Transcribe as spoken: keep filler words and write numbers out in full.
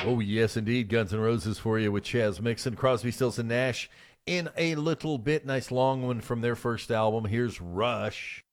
Oh, yes, indeed. Guns N' Roses for you with Chaz Mixon, Crosby, Stills, and Nash in a little bit. Nice long one from their first album. Here's Rush.